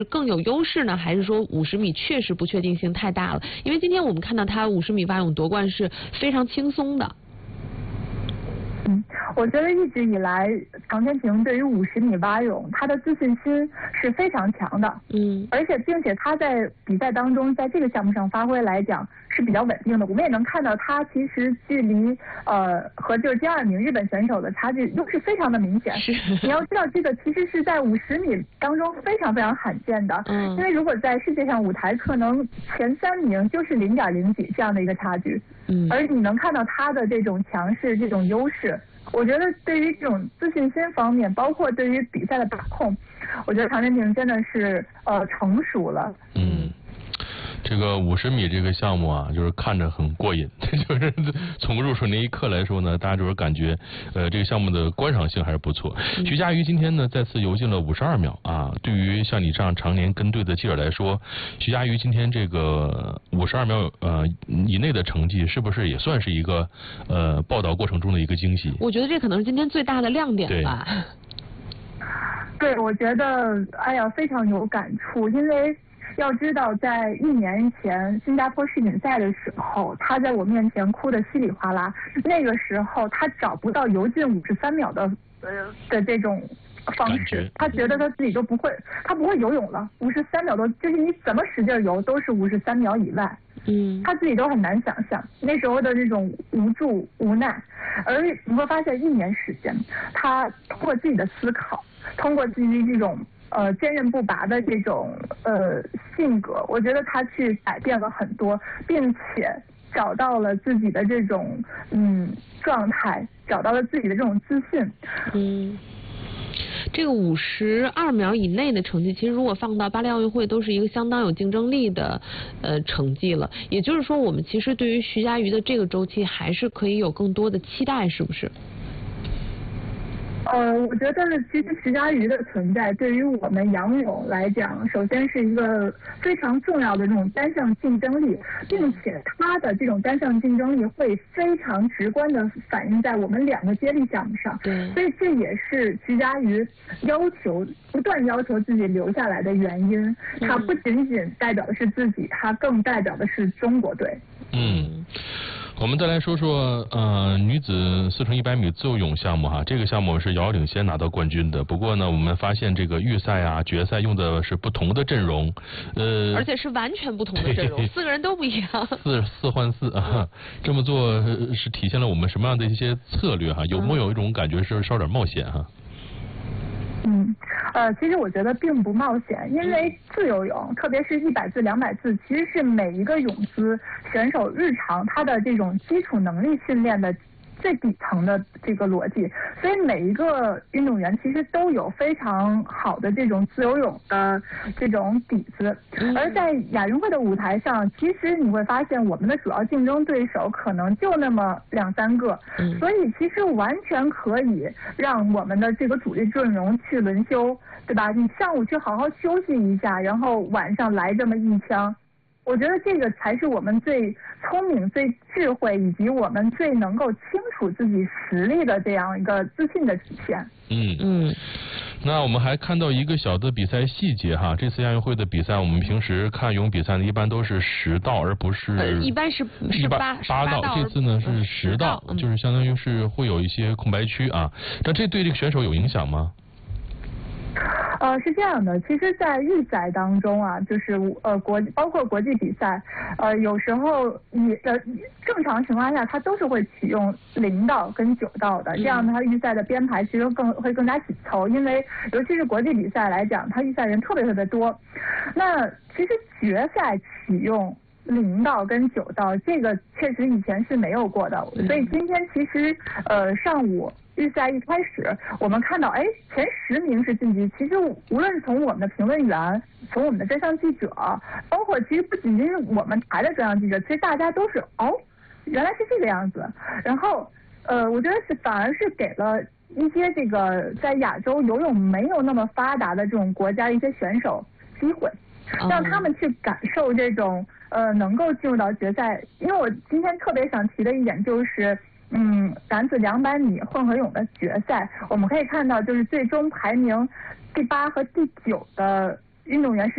更有优势呢，还是说50米确实不确定性太大了？因为今天我们看到他50米蛙泳夺冠是非常轻松的。 我觉得一直以来，常天晴对于50米蛙泳，他的自信心是非常强的。而且并且他在比赛当中，在这个项目上发挥来讲是比较稳定的。我们也能看到他其实距离和就是第2名日本选手的差距又是非常的明显。你要知道，这个其实是在50米当中非常非常罕见的。因为如果在世界上舞台，可能前3名就是0.0几这样的一个差距。而你能看到他的这种强势、这种优势。我觉得对于这种自信心方面，包括对于比赛的把控，我觉得常天晴真的是成熟了。 这个50米这个项目啊，就是看着很过瘾，就是从入水那一刻来说呢，大家就是感觉这个项目的观赏性还是不错。徐嘉余今天呢再次游进了52秒啊，对于像你这样常年跟队的记者来说，徐嘉余今天这个52秒以内的成绩，是不是也算是一个报道过程中的一个惊喜？ 我觉得这可能是今天最大的亮点吧。 对，我觉得非常有感触，因为要知道，在1年前新加坡世锦赛的时候，他在我面前哭得稀里哗啦。那个时候他找不到游进53秒的这种方式，他觉得他自己都不会，他不会游泳了。53秒多，就是你怎么使劲游都是53秒以外。他自己都很难想象那时候的这种无助无奈。而你会发现1年时间，他通过自己的思考，通过自己这种坚韧不拔的这种性格，我觉得他去改变了很多，并且找到了自己的这种状态，找到了自己的这种自信。 这个52秒以内的成绩，其实如果放到巴黎奥运会，都是一个相当有竞争力的成绩了。也就是说，我们其实对于徐嘉余的这个周期，还是可以有更多的期待，是不是？ 我觉得其实徐嘉余的存在对于我们仰泳来讲，首先是一个非常重要的这种单项竞争力，并且他的这种单项竞争力会非常直观的反映在我们2个接力项目上。所以这也是徐嘉余不断要求自己留下来的原因。他不仅仅代表的是自己，他更代表的是中国队。 我们再来说说女子4乘100米自由泳项目哈，这个项目是遥遥领先拿到冠军的。不过呢，我们发现这个预赛啊、决赛用的是不同的阵容， 而且是完全不同的阵容，4个人都不一样。 4换4啊，这么做是体现了我们什么样的一些策略哈？有没有一种感觉是稍点冒险哈？ 其实我觉得并不冒险，因为自由泳，特别是100字、200字，其实是每一个泳姿选手日常他的这种基础能力训练的最底层的这个逻辑，所以每一个运动员其实都有非常好的这种自由泳的这种底子。而在亚运会的舞台上，其实你会发现我们的主要竞争对手可能就那么2、3个，所以其实完全可以让我们的这个主力阵容去轮休，对吧？你上午去好好休息一下，然后晚上来这么一枪。我觉得这个才是我们最聪明、最智慧，以及我们最能够清楚自己实力的这样一个自信的体现。 那我们还看到一个小的比赛细节哈，这次亚运会的比赛，我们平时看游泳比赛呢，一般都是10道，而不是一般是8 道。这次呢是10道，就是相当于是会有一些空白区啊。那这对这个选手有影响吗？ 是这样的，其实，在预赛当中啊，就是包括国际比赛，有时候正常情况下，它都是会启用0道跟9道的，这样它预赛的编排其实会更加紧凑，因为尤其是国际比赛来讲，它预赛人特别多。那其实决赛启用0道跟9道，这个确实以前是没有过的，所以今天其实上午预赛一开始，我们看到前10名是晋级。其实无论是从我们的评论员，从我们的专项记者，包括其实不仅仅是我们台的专项记者，其实大家都是原来是这个样子。然后我觉得反而是给了一些这个在亚洲游泳没有那么发达的这种国家一些选手机会，让他们去感受这种能够进入到决赛。因为我今天特别想提的一点就是男子200米混合泳的决赛，我们可以看到就是最终排名第8和第9的运动员是